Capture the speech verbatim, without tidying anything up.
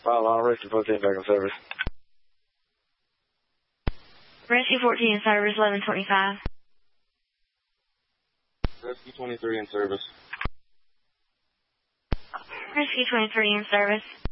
File on Rescue fourteen back in service. Rescue fourteen in service, eleven twenty-five. Rescue twenty-three in service. Rescue twenty-three in service.